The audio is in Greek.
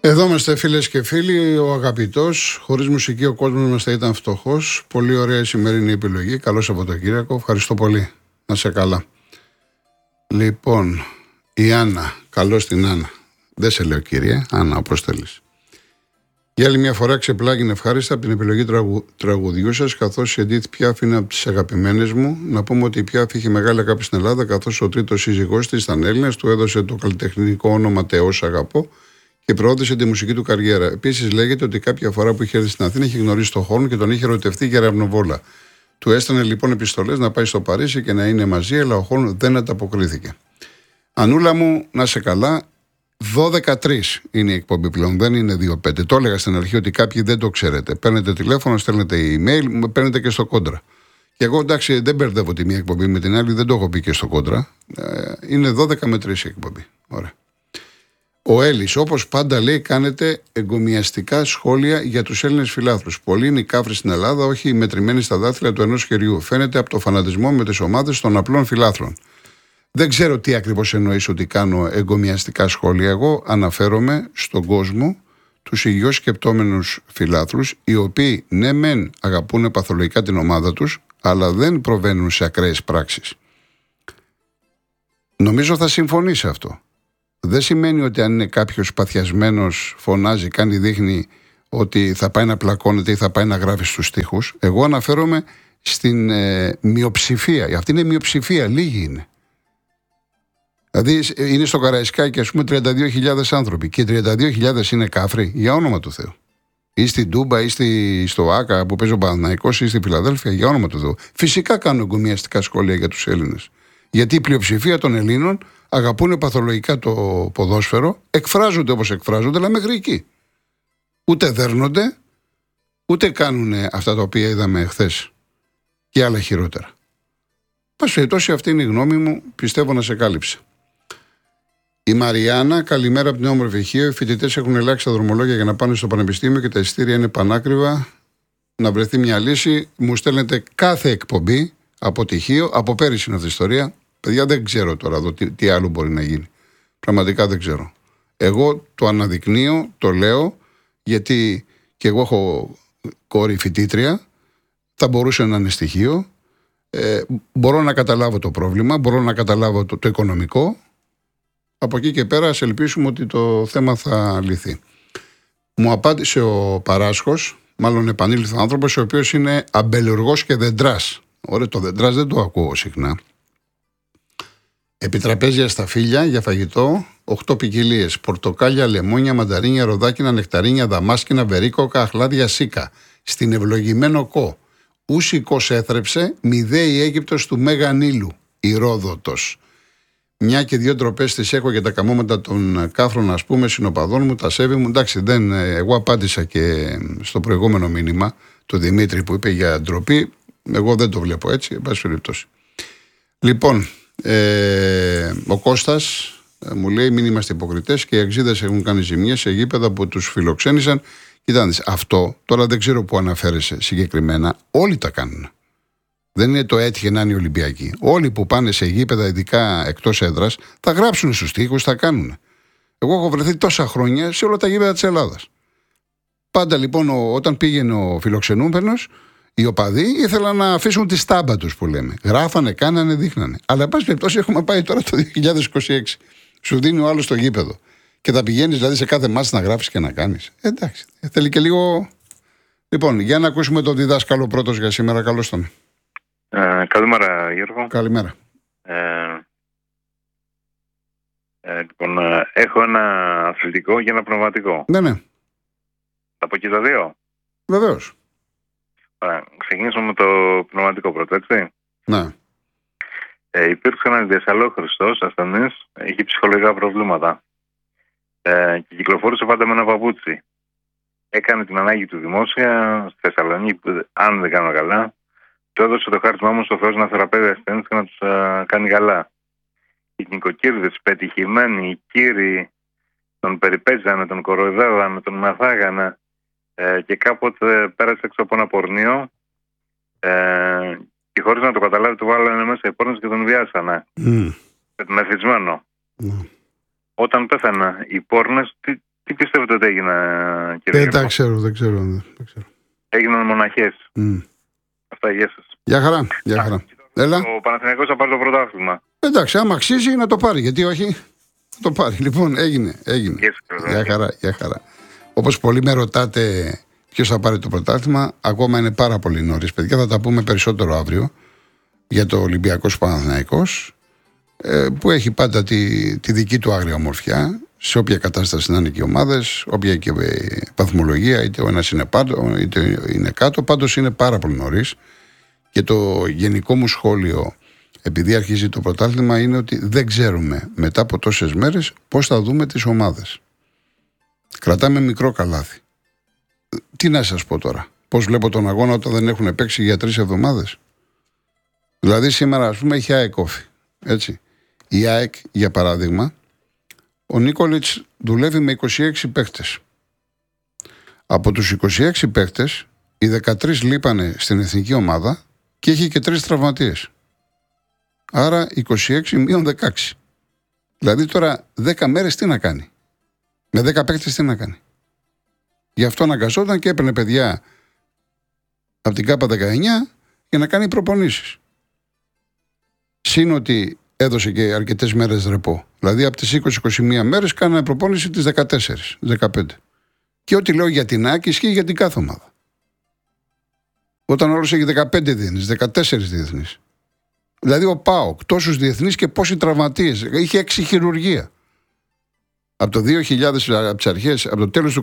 Εδώ είμαστε φίλες και φίλοι, ο αγαπητός. Χωρίς μουσική ο κόσμος μας θα ήταν φτωχός. Πολύ ωραία η σημερινή επιλογή. Καλό Σαββατοκύριακο. Ευχαριστώ πολύ. Να σε καλά. Λοιπόν, η Άννα. Καλώς την Άννα. Δεν σε λέω κύριε, Άννα, όπως θέλεις. Για άλλη μια φορά ξεπλάγινε ευχάριστα από την επιλογή τραγουδιού σας, καθώς η Εντίθ Πιάφ είναι από τις αγαπημένες μου. Να πούμε ότι η Πιάφ είχε μεγάλη αγάπη στην Ελλάδα, καθώς ο τρίτος σύζυγός της ήταν Έλληνας, του έδωσε το καλλιτεχνικό όνομα Θεός Αγαπώ και προώθησε τη μουσική του καριέρα. Επίσης, λέγεται ότι κάποια φορά που είχε έρθει στην Αθήνα είχε γνωρίσει τον Χόρν και τον είχε ερωτευτεί για ραυνοβόλα. Του έστανε λοιπόν επιστολές να πάει στο Παρίσι και να είναι μαζί, αλλά ο Χόρν δεν ανταποκρίθηκε. Ανούλα μου, να σε καλά. 12-3 είναι η εκπομπή πλέον, δεν είναι 2-5. Το έλεγα στην αρχή ότι κάποιοι δεν το ξέρετε. Παίρνετε τηλέφωνο, στέλνετε email, με παίρνετε και στο κόντρα. Και εγώ εντάξει, δεν μπερδεύω τη μία εκπομπή με την άλλη, δεν το έχω πει και στο κόντρα. Είναι 12 με 3 η εκπομπή. Ωραία. Ο Έλλης, όπως πάντα λέει, κάνετε εγκομιαστικά σχόλια για τους Έλληνες φιλάθλους. Πολλοί είναι οι κάφροι στην Ελλάδα, όχι μετρημένοι στα δάχτυλα του ενός χεριού. Φαίνεται από το φανατισμό με τις ομάδες των απλών φιλάθλων. Δεν ξέρω τι ακριβώς εννοείς ότι κάνω εγκομιαστικά σχόλια. Εγώ αναφέρομαι στον κόσμο τους υγιώς σκεπτόμενους φιλάθλους, οι οποίοι ναι μεν αγαπούν παθολογικά την ομάδα τους, αλλά δεν προβαίνουν σε ακραίες πράξεις. Νομίζω θα συμφωνήσει αυτό. Δεν σημαίνει ότι αν είναι κάποιος παθιασμένος, φωνάζει, κάνει, δείχνει ότι θα πάει να πλακώνεται ή θα πάει να γράφει στους στίχους. Εγώ αναφέρομαι στην μειοψηφία. Αυτή είναι μειοψηφία, λίγοι είναι. Δηλαδή είναι στο Καραϊσκάκι, ας πούμε, 32.000 άνθρωποι και 32.000 είναι κάφροι, για όνομα του Θεού. Ή στην Τούμπα ή στο Άκα που παίζει ο Παναθηναϊκός ή στη Φιλαδέλφια, για όνομα του Θεού. Φυσικά κάνουν εγκομιαστικά σχόλια για τους Έλληνες. Γιατί η πλειοψηφία των Ελλήνων αγαπούν παθολογικά το ποδόσφαιρο, εκφράζονται όπως εκφράζονται, αλλά μέχρι εκεί. Ούτε δέρνονται, ούτε κάνουν αυτά τα οποία είδαμε χθες και άλλα χειρότερα. Πάση περιπτώσει, αυτή είναι η γνώμη μου, πιστεύω να σε κάλυψε. Η Μαριάννα, καλημέρα από την όμορφη Χίο. Οι φοιτητές έχουν ελάχιστα δρομολόγια για να πάνε στο πανεπιστήμιο και τα εισιτήρια είναι πανάκριβα. Να βρεθεί μια λύση. Μου στέλνετε κάθε εκπομπή από τη Χίο. Από πέρυσι είναι αυτή η ιστορία. Παιδιά, δεν ξέρω τώρα εδώ τι άλλο μπορεί να γίνει. Πραγματικά δεν ξέρω. Εγώ το αναδεικνύω, το λέω, γιατί και εγώ έχω κόρη φοιτήτρια. Θα μπορούσε να είναι στοιχείο. Μπορώ να καταλάβω το πρόβλημα, μπορώ να καταλάβω το οικονομικό. Από εκεί και πέρα ας ελπίσουμε ότι το θέμα θα λυθεί. Μου απάντησε ο Παράσχος, μάλλον επανήλθε άνθρωπος, ο οποίος είναι αμπελουργός και δεντράς. Ωραία, το δεντράς δεν το ακούω συχνά. Επιτραπέζια στα φύλλα για φαγητό, 8 ποικιλίες. Πορτοκάλια, λεμόνια, μανταρίνια, ροδάκινα, νεκταρίνια, δαμάσκινα, βερίκοκα, αχλάδια, σίκα. Στην ευλογημένο κο. Ούσικος έθρεψε, μηδέη Αίγυπτος του Μέγα Νείλου, Ηρόδοτος. Μια και δύο ντροπές τις έχω για τα καμώματα των κάφρων, ας πούμε, συνοπαδών μου, τα σέβη μου. Εντάξει, εγώ απάντησα και στο προηγούμενο μήνυμα του Δημήτρη που είπε για ντροπή. Εγώ δεν το βλέπω έτσι, εν πάση περιπτώσει. Λοιπόν, ο Κώστας μου λέει: μην είμαστε υποκριτές και οι αξίδες έχουν κάνει ζημιές σε γήπεδα που τους φιλοξένησαν. Κοιτάξτε, αυτό τώρα δεν ξέρω που αναφέρεσαι συγκεκριμένα. Όλοι τα κάνουν. Δεν είναι το έτυχε να είναι οι Ολυμπιακοί. Όλοι που πάνε σε γήπεδα, ειδικά εκτός έδρας, θα γράψουν στους τοίχους, θα κάνουν. Εγώ έχω βρεθεί τόσα χρόνια σε όλα τα γήπεδα της Ελλάδας. Πάντα λοιπόν, όταν πήγαινε ο φιλοξενούμενος, οι οπαδοί ήθελαν να αφήσουν τη στάμπα τους που λέμε. Γράφανε, κάνανε, δείχνανε. Αλλά, εν πάση περιπτώσει, έχουμε πάει τώρα το 2026. Σου δίνει ο άλλος το γήπεδο. Και θα πηγαίνεις δηλαδή σε κάθε μάτς να γράφεις και να κάνεις. Εντάξει. Θέλει και λίγο. Λοιπόν, για να ακούσουμε τον διδάσκαλο πρώτος για σήμερα. Καλώς τον. Καλημέρα, Γιώργο. Καλημέρα. Λοιπόν, έχω ένα αθλητικό και ένα πνευματικό. Ναι. Θα πω και τα δύο. Βεβαίως. Ξεκινήσουμε με το πνευματικό πρώτο, έτσι. Ναι. Υπήρξε ένα διασαλόχρηστος ασθενής, είχε ψυχολογικά προβλήματα. Και κυκλοφορούσε πάντα με ένα παπούτσι. Έκανε την ανάγκη του δημόσια στη Θεσσαλονίκη, που, αν δεν κάνω καλά, του έδωσε το χάρτημά μου στο Θεός να θεραπεύει ασθενείς και να τους κάνει καλά. Οι νοικοκύρδες, πετυχημένοι, οι κύριοι, τον περιπέζανε, τον κοροϊδεύανε, τον μαθάγανε και κάποτε πέρασε έξω από ένα πορνείο και χωρίς να το καταλάβει του βάλανε μέσα οι πόρνες και τον βιάσανε. Μεθυσμένο. Όταν πέθανε οι πόρνες, Τι πιστεύετε ότι έγινε, κύριε Δεν τα Γιώργο? ξέρω, δεν ξέρω. Έγιναν μοναχές. Αυτά, γεια σας. Γεια χαρά, γεια χαρά. Έλα. Ο Παναθηναϊκός θα πάρει το πρωτάθλημα. Εντάξει, άμα αξίζει να το πάρει, γιατί όχι. Να το πάρει. Λοιπόν, έγινε. Γεια σας. Γεια χαρά. Όπως πολλοί με ρωτάτε ποιος θα πάρει το πρωτάθλημα, ακόμα είναι πάρα πολύ νωρίς, παιδιά. Θα τα πούμε περισσότερο αύριο για το Ολυμπιακός Παναθηναϊκός, που έχει πάντα τη δική του άγρια ομορφιά, σε όποια κατάσταση να είναι και οι ομάδες, όποια και βαθμολογία, είτε ο ένας είναι πάνω, είτε είναι κάτω. Πάντως είναι πάρα πολύ νωρίς. Και το γενικό μου σχόλιο, επειδή αρχίζει το πρωτάθλημα, είναι ότι δεν ξέρουμε μετά από τόσες μέρες πώς θα δούμε τις ομάδες. Κρατάμε μικρό καλάθι. Τι να σας πω τώρα, πώς βλέπω τον αγώνα όταν δεν έχουν παίξει για 3 εβδομάδες. Δηλαδή σήμερα, ας πούμε, έχει ΑΕΚ όφη. Έτσι. Η ΑΕΚ, για παράδειγμα, ο Νίκολιτς δουλεύει με 26 παίχτες. Από τους 26 παίχτες, οι 13 λείπανε στην εθνική ομάδα και έχει και 3 τραυματίες. Άρα 26 μείον 16. Δηλαδή τώρα 10 μέρες τι να κάνει. Με 10 παίκτες τι να κάνει. Γι' αυτό αναγκαζόταν και έπαιρνε παιδιά από την ΚΑΠΑ 19 για να κάνει προπονήσεις. Συν ότι έδωσε και αρκετές μέρες ρεπό. Δηλαδή από τις 20-21 μέρες κάνανε προπόνηση τις 14-15. Και ό,τι λέω για την ΑΕΚ ισχύει για την κάθε ομάδα. Όταν όλος έχει 15 διεθνείς, 14 διεθνείς. Δηλαδή ο ΠΑΟΚ, τόσους διεθνείς και πόσοι τραυματίες. Είχε 6 χειρουργία. Από το 2000, από τις αρχές, από το τέλος του